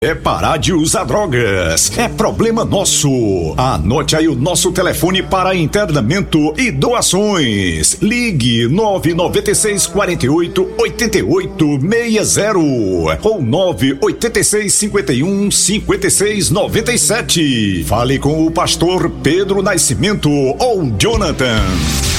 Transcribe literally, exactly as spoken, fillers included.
É parar de usar drogas. É problema nosso. Anote aí o nosso telefone para internamento e doações. Ligue nove nove seis, quatro oito, oito oito seis zero ou nove oito seis, cinco um, cinco seis nove sete. Fale com o pastor Pedro Nascimento ou Jonathan.